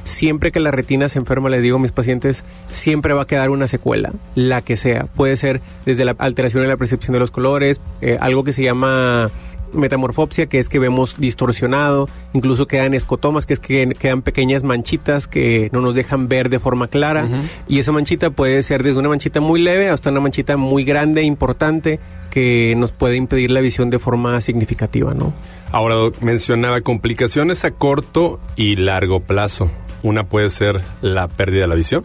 siempre que la retina se enferma, les digo a mis pacientes, siempre va a quedar una secuela, la que sea. Puede ser desde la alteración en la percepción de los colores, algo que se llama metamorfopsia, que es que vemos distorsionado, incluso quedan escotomas, que es que quedan pequeñas manchitas que no nos dejan ver de forma clara, y esa manchita puede ser desde una manchita muy leve hasta una manchita muy grande e importante que nos puede impedir la visión de forma significativa, ¿no? Ahora, mencionaba complicaciones a corto y largo plazo. Una puede ser la pérdida de la visión.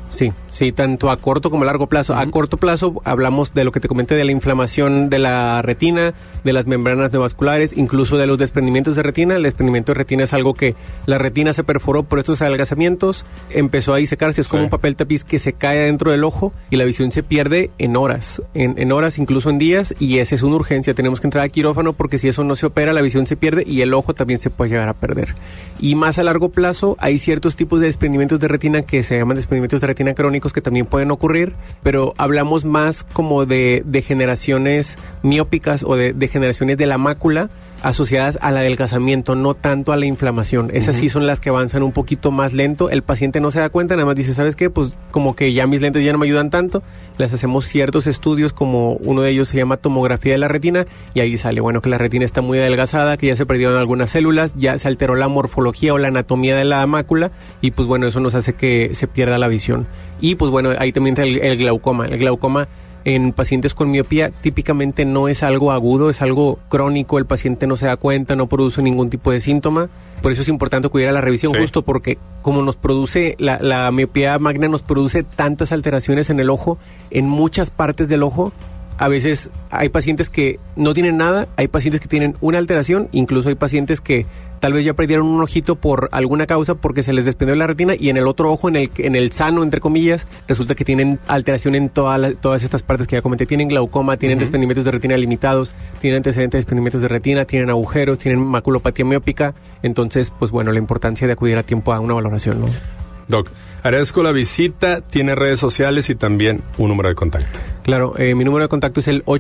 Sí, tanto a corto como a largo plazo. A corto plazo hablamos de lo que te comenté, de la inflamación de la retina, de las membranas neovasculares, incluso de los desprendimientos de retina. El desprendimiento de retina es algo que la retina se perforó por estos adelgazamientos, empezó a disecarse, es como un papel tapiz que se cae dentro del ojo y la visión se pierde en horas, en horas, incluso en días, y esa es una urgencia. Tenemos que entrar a quirófano porque si eso no se opera, la visión se pierde y el ojo también se puede llegar a perder. Y más a largo plazo hay ciertos tipos de desprendimientos de retina que se llaman desprendimientos de retina crónicos que también pueden ocurrir, pero hablamos más como de degeneraciones miópicas o de degeneraciones de la mácula asociadas al adelgazamiento, no tanto a la inflamación. Esas sí son las que avanzan un poquito más lento. El paciente no se da cuenta, nada más dice, ¿sabes qué? Pues como que ya mis lentes ya no me ayudan tanto. Les hacemos ciertos estudios, como uno de ellos se llama tomografía de la retina, y ahí sale, bueno, que la retina está muy adelgazada, que ya se perdieron algunas células, ya se alteró la morfología o la anatomía de la mácula, y pues bueno, eso nos hace que se pierda la visión. Y pues bueno, ahí también está el glaucoma. El glaucoma en pacientes con miopía típicamente no es algo agudo, es algo crónico, el paciente no se da cuenta, no produce ningún tipo de síntoma. Por eso es importante cuidar a la revisión, justo porque como nos produce, la miopía magna nos produce tantas alteraciones en el ojo, en muchas partes del ojo. A veces hay pacientes que no tienen nada, hay pacientes que tienen una alteración, incluso hay pacientes que tal vez ya perdieron un ojito por alguna causa porque se les desprendió la retina, y en el otro ojo, en el sano, entre comillas, resulta que tienen alteración en todas estas partes que ya comenté. Tienen glaucoma, tienen desprendimientos de retina limitados, tienen antecedentes de desprendimientos de retina, tienen agujeros, tienen maculopatía miópica. Entonces, pues bueno, la importancia de acudir a tiempo a una valoración, ¿no? Doc, agradezco la visita, tiene redes sociales y también un número de contacto. Claro, mi número de contacto es el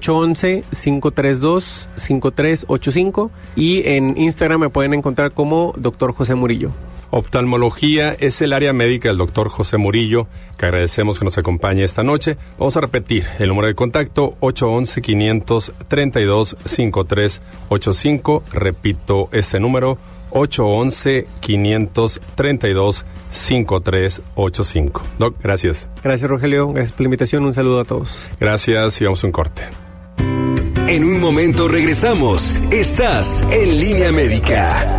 811-532-5385 y en Instagram me pueden encontrar como Dr. José Murillo. Oftalmología es el área médica del Dr. José Murillo, que agradecemos que nos acompañe esta noche. Vamos a repetir el número de contacto, 811-532-5385. Repito este número, 811-532-5385. Doc, gracias. Gracias, Rogelio. Gracias por la invitación. Un saludo a todos. Gracias y vamos a un corte. En un momento regresamos. Estás en Línea Médica.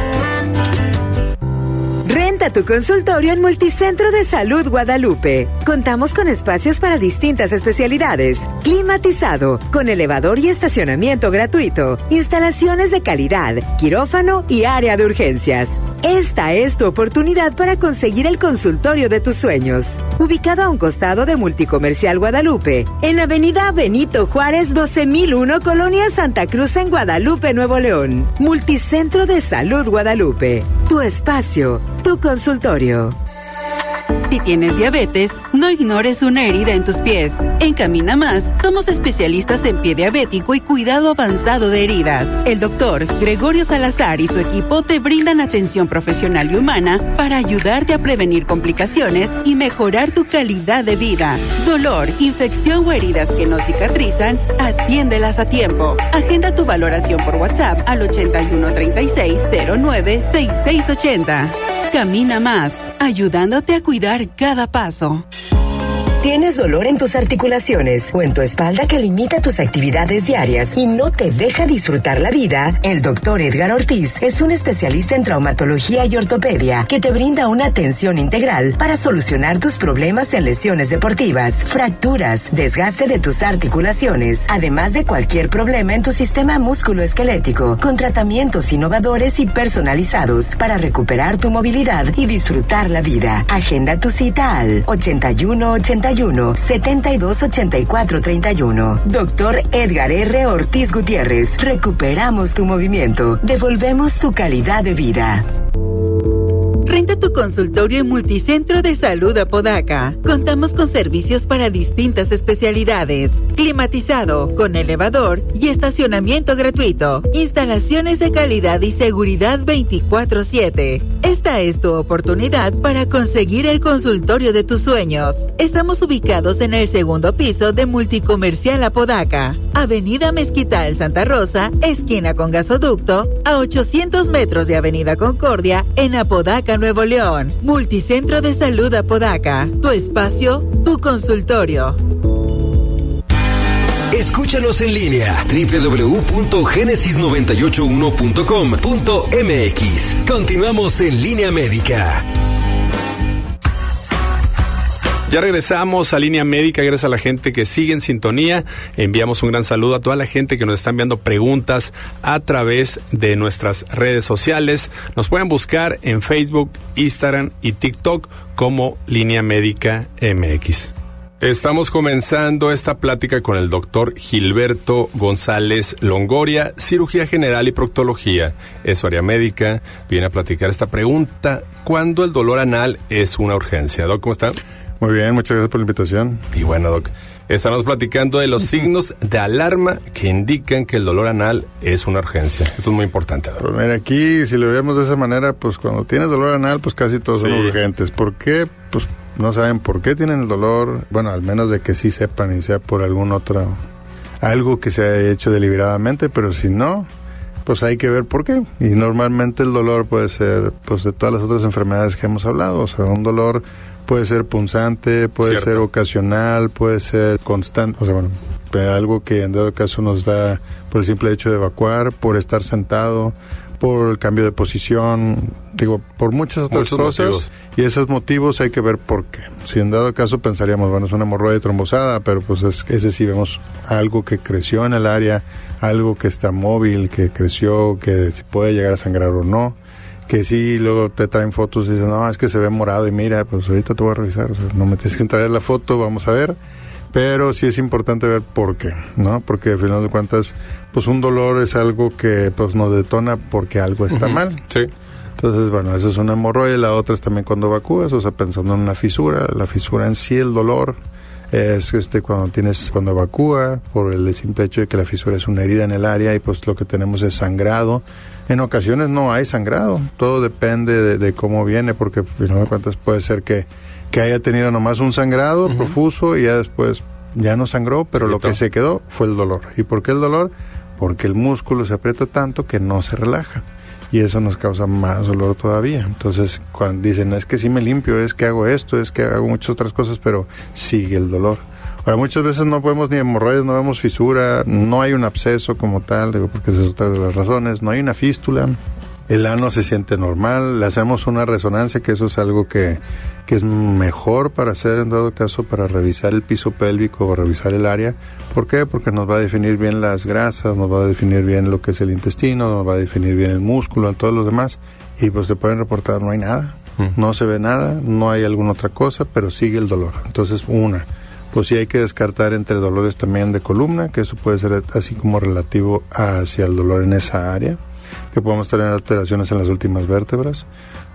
Renta tu consultorio en Multicentro de Salud Guadalupe. Contamos con espacios para distintas especialidades, climatizado, con elevador y estacionamiento gratuito, instalaciones de calidad, quirófano y área de urgencias. Esta es tu oportunidad para conseguir el consultorio de tus sueños. Ubicado a un costado de Multicomercial Guadalupe, en Avenida Benito Juárez 12001, Colonia Santa Cruz, en Guadalupe, Nuevo León. Multicentro de Salud Guadalupe. Tu espacio, tu consultorio. Si tienes diabetes, no ignores una herida en tus pies. En Camina Más, somos especialistas en pie diabético y cuidado avanzado de heridas. El doctor Gregorio Salazar y su equipo te brindan atención profesional y humana para ayudarte a prevenir complicaciones y mejorar tu calidad de vida. Dolor, infección o heridas que no cicatrizan, atiéndelas a tiempo. Agenda tu valoración por WhatsApp al 8136-096680. Camina Más, ayudándote a cuidar cada paso. ¿Tienes dolor en tus articulaciones o en tu espalda que limita tus actividades diarias y no te deja disfrutar la vida? El doctor Edgar Ortiz es un especialista en traumatología y ortopedia que te brinda una atención integral para solucionar tus problemas en lesiones deportivas, fracturas, desgaste de tus articulaciones, además de cualquier problema en tu sistema músculo-esquelético, con tratamientos innovadores y personalizados para recuperar tu movilidad y disfrutar la vida. Agenda tu cita al 81-72-84-31. Doctor Edgar R. Ortiz Gutiérrez. Recuperamos tu movimiento. Devolvemos tu calidad de vida. Renta tu consultorio en Multicentro de Salud Apodaca. Contamos con servicios para distintas especialidades. Climatizado, con elevador y estacionamiento gratuito. Instalaciones de calidad y seguridad 24/7. Esta es tu oportunidad para conseguir el consultorio de tus sueños. Estamos ubicados en el segundo piso de Multicomercial Apodaca, Avenida Mezquital Santa Rosa, esquina con Gasoducto, a 800 metros de Avenida Concordia, en Apodaca, Nuevo León. Multicentro de Salud Apodaca, tu espacio, tu consultorio. Escúchanos en línea www.genesis981.com.mx. Continuamos en Línea Médica. Ya regresamos a Línea Médica, gracias a la gente que sigue en sintonía. Enviamos un gran saludo a toda la gente que nos está enviando preguntas a través de nuestras redes sociales. Nos pueden buscar en Facebook, Instagram y TikTok como Línea Médica MX. Estamos comenzando esta plática con el doctor Gilberto González Longoria, cirugía general y proctología. Es su área médica. Viene a platicar esta pregunta: ¿cuándo el dolor anal es una urgencia? Doc, ¿cómo está? Muy bien, muchas gracias por la invitación. Y bueno, Doc, estamos platicando de los signos de alarma que indican que el dolor anal es una urgencia. Esto es muy importante, Doc. Pues mira, aquí, si lo vemos de esa manera, pues cuando tienes dolor anal, pues casi todos son urgentes. ¿Por qué? Pues no saben por qué tienen el dolor. Bueno, al menos de que sí sepan y sea por algún otro, algo que se haya hecho deliberadamente, pero si no, pues hay que ver por qué. Y normalmente el dolor puede ser, pues, de todas las otras enfermedades que hemos hablado. O sea, un dolor puede ser punzante, puede ser ocasional, puede ser constante, o sea, bueno, algo que en dado caso nos da por el simple hecho de evacuar, por estar sentado, por el cambio de posición, digo, por muchas otras cosas. Motivos. Y esos motivos hay que ver por qué. Si en dado caso pensaríamos, bueno, es una hemorroide trombosada, pero pues ese sí vemos algo que creció en el área, algo que está móvil, que creció, que si puede llegar a sangrar o no. Que sí, luego te traen fotos y dicen, no, es que se ve morado y mira, pues ahorita te voy a revisar, o sea, no me tienes que traer la foto, vamos a ver, pero sí es importante ver por qué, ¿no? Porque al final de cuentas, pues un dolor es algo que pues nos detona porque algo está mal. Sí. Entonces, bueno, eso es una hemorroide. La otra es también cuando evacúas, o sea, pensando en una fisura. La fisura en sí, el dolor es cuando evacúa, por el simple hecho de que la fisura es una herida en el área y pues lo que tenemos es sangrado. En ocasiones no hay sangrado, todo depende de cómo viene, porque al final de cuentas puede ser que haya tenido nomás un sangrado profuso y ya después ya no sangró, pero lo que se quedó fue el dolor. ¿Y por qué el dolor? Porque el músculo se aprieta tanto que no se relaja y eso nos causa más dolor todavía. Entonces cuando dicen, es que sí me limpio, es que hago esto, es que hago muchas otras cosas, pero sigue el dolor. Ahora, muchas veces no podemos ni hemorroides, no vemos fisura, no hay un absceso como tal, digo, porque esa es otra de las razones, no hay una fístula, el ano se siente normal, le hacemos una resonancia, que eso es algo que es mejor para hacer, en dado caso, para revisar el piso pélvico o revisar el área. ¿Por qué? Porque nos va a definir bien las grasas, nos va a definir bien lo que es el intestino, nos va a definir bien el músculo, en todos los demás, y pues se pueden reportar, no hay nada, no se ve nada, no hay alguna otra cosa, pero sigue el dolor. Entonces, pues sí hay que descartar entre dolores también de columna, que eso puede ser así como relativo hacia el dolor en esa área, que podemos tener alteraciones en las últimas vértebras,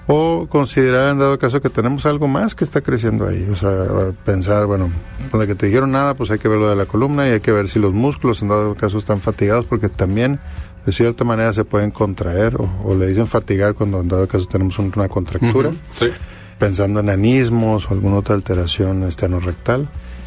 o considerar en dado caso que tenemos algo más que está creciendo ahí, o sea, pensar, bueno, con la que te dijeron nada, pues hay que ver lo de la columna y hay que ver si los músculos en dado caso están fatigados, porque también de cierta manera se pueden contraer, o le dicen fatigar cuando en dado caso tenemos una contractura, pensando en anismos o alguna otra alteración anorrectal.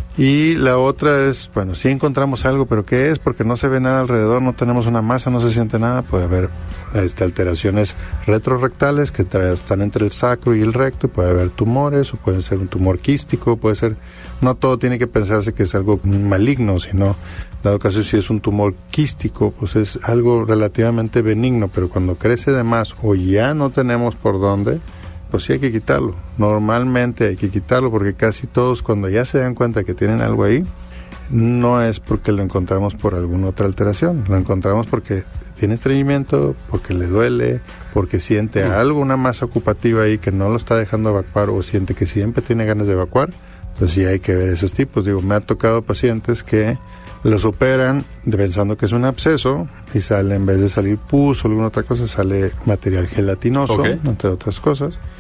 Y la otra es, bueno, sí encontramos algo, pero ¿qué es? Porque no se ve nada alrededor, no tenemos una masa, no se siente nada. Puede haber alteraciones retrorrectales que están entre el sacro y el recto, y puede haber tumores, o puede ser un tumor quístico, puede ser, no todo tiene que pensarse que es algo maligno, sino, dado caso si es un tumor quístico, pues es algo relativamente benigno, pero cuando crece de más o ya no tenemos por dónde, pues sí hay que quitarlo. Normalmente hay que quitarlo porque casi todos, cuando ya se dan cuenta que tienen algo ahí, no es porque lo encontramos por alguna otra alteración, lo encontramos porque tiene estreñimiento, porque le duele, porque siente algo, una masa ocupativa ahí que no lo está dejando evacuar, o siente que siempre tiene ganas de evacuar. Entonces sí hay que ver esos tipos. Digo, me ha tocado pacientes que los operan pensando que es un absceso y sale, en vez de salir pus o alguna otra cosa, sale material gelatinoso, entre otras cosas.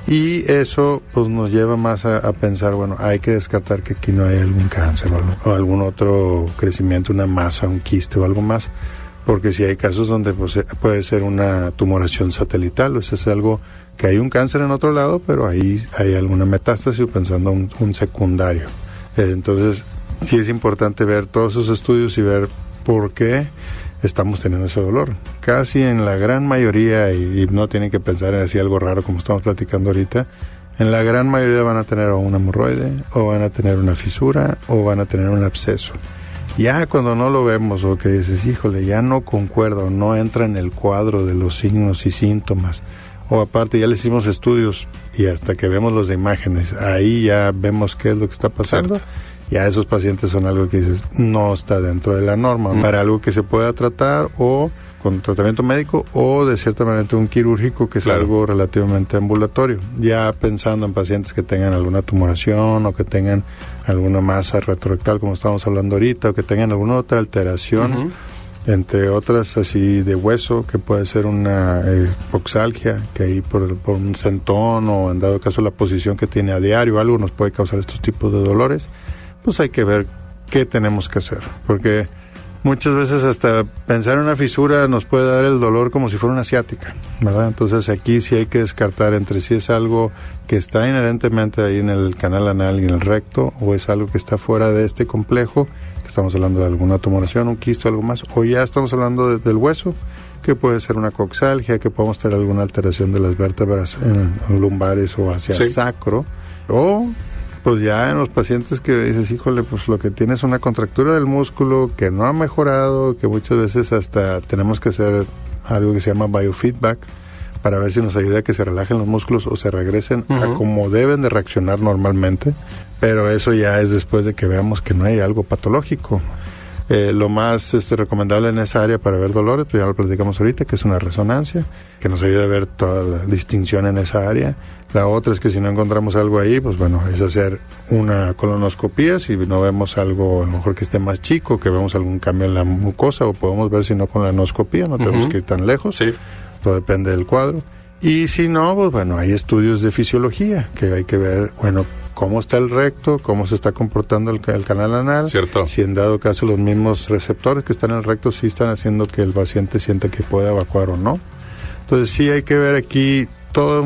Y eso pues nos lleva más a pensar, bueno, hay que descartar que aquí no hay algún cáncer o algún otro crecimiento, una masa, un quiste o algo más, porque si hay casos donde pues, puede ser una tumoración satelital, o sea, es algo que hay un cáncer en otro lado, pero ahí hay alguna metástasis pensando un secundario. Entonces, sí es importante ver todos esos estudios y ver por qué estamos teniendo ese dolor. Casi en la gran mayoría, y no tienen que pensar en así algo raro como estamos platicando ahorita, en la gran mayoría van a tener o un hemorroide, o van a tener una fisura, o van a tener un absceso. Ya cuando no lo vemos, o que dices, híjole, ya no concuerda, o no entra en el cuadro de los signos y síntomas, o aparte ya le hicimos estudios, y hasta que vemos las imágenes, ahí ya vemos qué es lo que está pasando. Cierto. Ya esos pacientes son algo que dices, no está dentro de la norma, para algo que se pueda tratar o con tratamiento médico o de cierta manera un quirúrgico, que es algo relativamente ambulatorio. Ya pensando en pacientes que tengan alguna tumoración o que tengan alguna masa retrorectal, como estamos hablando ahorita, o que tengan alguna otra alteración, entre otras así de hueso, que puede ser una coxalgia, que ahí por un sentón o en dado caso la posición que tiene a diario algo nos puede causar estos tipos de dolores. Pues hay que ver qué tenemos que hacer, porque muchas veces hasta pensar en una fisura nos puede dar el dolor como si fuera una ciática, ¿verdad? Entonces aquí sí hay que descartar entre si es algo que está inherentemente ahí en el canal anal y en el recto, o es algo que está fuera de este complejo, que estamos hablando de alguna tumoración, un quiste o algo más, o ya estamos hablando del hueso, que puede ser una coxalgia, que podemos tener alguna alteración de las vértebras en lumbares o hacia sacro, o pues ya en los pacientes que dices, híjole, pues lo que tiene es una contractura del músculo que no ha mejorado, que muchas veces hasta tenemos que hacer algo que se llama biofeedback para ver si nos ayuda a que se relajen los músculos o se regresen a como deben de reaccionar normalmente, pero eso ya es después de que veamos que no hay algo patológico. Lo más recomendable en esa área para ver dolores, pues ya lo platicamos ahorita, que es una resonancia, que nos ayuda a ver toda la distinción en esa área. La otra es que si no encontramos algo ahí, pues bueno, es hacer una colonoscopía, si no vemos algo, a lo mejor que esté más chico, que vemos algún cambio en la mucosa, o podemos ver si no con la anoscopía, no tenemos que ir tan lejos, todo depende del cuadro. Y si no, pues bueno, hay estudios de fisiología, que hay que ver, bueno, cómo está el recto, cómo se está comportando el canal anal. Cierto. Si en dado caso los mismos receptores que están en el recto sí están haciendo que el paciente sienta que puede evacuar o no. Entonces sí hay que ver aquí todo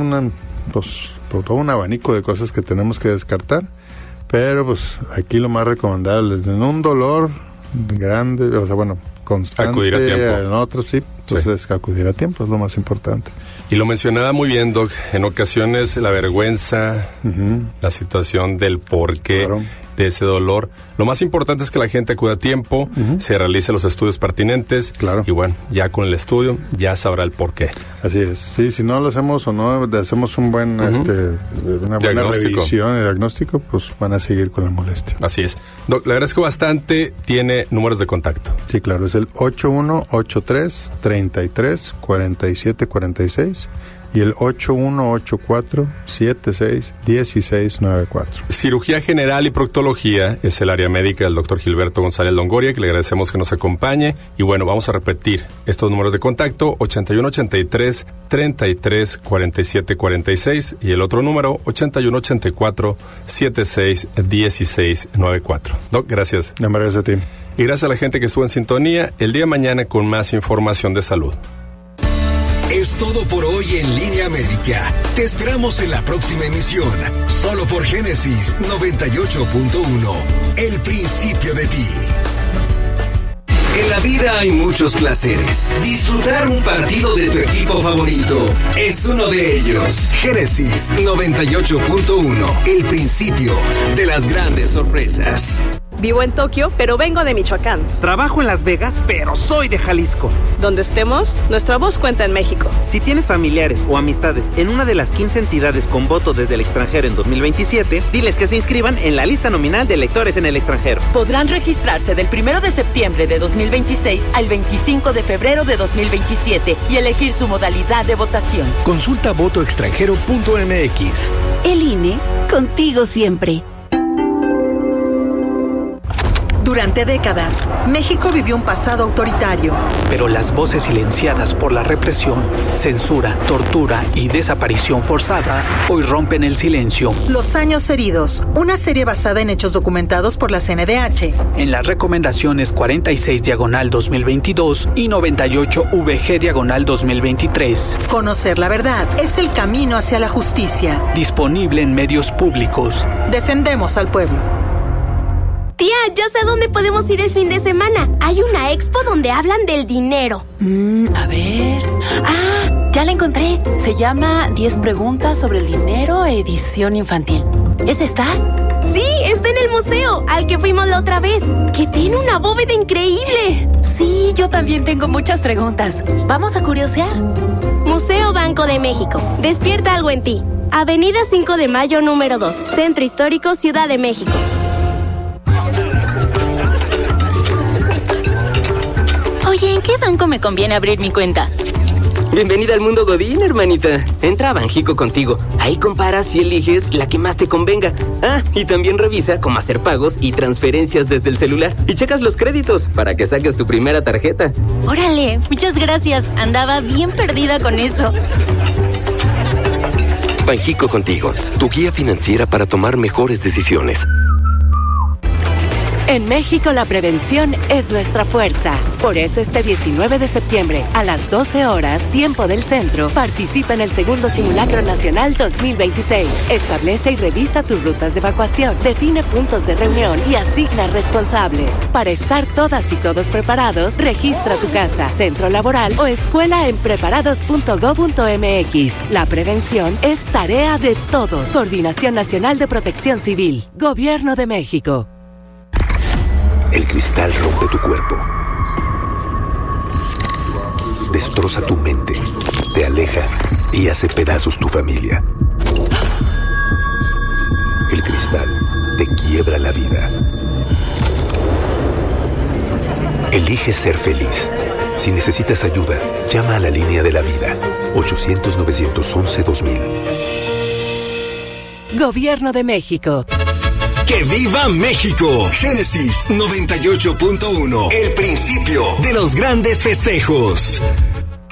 un abanico de cosas que tenemos que descartar, pero pues aquí lo más recomendable es en un dolor grande, o sea, bueno, constante, acudir a tiempo. En otros entonces acudir a tiempo es lo más importante. Y lo mencionaba muy bien, Doc, en ocasiones la vergüenza, la situación del porqué de ese dolor. Lo más importante es que la gente acuda a tiempo, se realice los estudios pertinentes, y bueno, ya con el estudio ya sabrá el porqué. Así es. Sí, si no lo hacemos o no hacemos un buen una buena revisión y diagnóstico, pues van a seguir con la molestia. Así es. Doc, le agradezco bastante. ¿Tiene números de contacto? Sí, claro, es el 8183-33-4746 y el 8184-761694. Cirugía general y proctología es el área médica del doctor Gilberto González Longoria, que le agradecemos que nos acompañe. Y bueno, vamos a repetir estos números de contacto: 8183-33-4746 y el otro número 8184-761694. Doc, gracias. Gracias a ti. Y gracias a la gente que estuvo en sintonía. El día de mañana con más información de salud. Es todo por hoy en Línea Médica. Te esperamos en la próxima emisión, solo por Génesis 98.1, el principio de ti. En la vida hay muchos placeres. Disfrutar un partido de tu equipo favorito es uno de ellos. Génesis 98.1, el principio de las grandes sorpresas. Vivo en Tokio, pero vengo de Michoacán. Trabajo en Las Vegas, pero soy de Jalisco. Donde estemos, nuestra voz cuenta en México. Si tienes familiares o amistades en una de las 15 entidades con voto desde el extranjero en 2027, diles que se inscriban en la lista nominal de electores en el extranjero. Podrán registrarse del 1 de septiembre de 2026 al 25 de febrero de 2027 y elegir su modalidad de votación. Consulta votoextranjero.mx. El INE, contigo siempre. Durante décadas, México vivió un pasado autoritario. Pero las voces silenciadas por la represión, censura, tortura y desaparición forzada hoy rompen el silencio. Los años heridos, una serie basada en hechos documentados por la CNDH. En las recomendaciones 46/2022 y 98/VG/2023. Conocer la verdad es el camino hacia la justicia. Disponible en medios públicos. Defendemos al pueblo. Tía, ya sé a dónde podemos ir el fin de semana. Hay una expo donde hablan del dinero. A ver... ¡Ah! Ya la encontré. Se llama 10 preguntas sobre el dinero, edición infantil. ¿Esa está? Sí, está en el museo, al que fuimos la otra vez, que tiene una bóveda increíble. Sí, yo también tengo muchas preguntas. ¿Vamos a curiosear? Museo Banco de México. Despierta algo en ti. Avenida 5 de Mayo, número 2. Centro Histórico, Ciudad de México. Oye, ¿en qué banco me conviene abrir mi cuenta? Bienvenida al mundo Godín, hermanita. Entra a Banjico contigo. Ahí comparas y eliges la que más te convenga. Ah, y también revisa cómo hacer pagos y transferencias desde el celular. Y checas los créditos para que saques tu primera tarjeta. Órale, muchas gracias. Andaba bien perdida con eso. Banjico contigo, tu guía financiera para tomar mejores decisiones. En México la prevención es nuestra fuerza. Por eso este 19 de septiembre, a las 12 horas, tiempo del centro, participa en el segundo Simulacro Nacional 2026. Establece y revisa tus rutas de evacuación, define puntos de reunión y asigna responsables. Para estar todas y todos preparados, registra tu casa, centro laboral o escuela en preparados.go.mx. La prevención es tarea de todos. Coordinación Nacional de Protección Civil. Gobierno de México. El cristal rompe tu cuerpo. Destroza tu mente, te aleja y hace pedazos tu familia. El cristal te quiebra la vida. Elige ser feliz. Si necesitas ayuda, llama a la línea de la vida. 800-911-2000. Gobierno de México. ¡Que viva México! Génesis 98.1. El principio de los grandes festejos.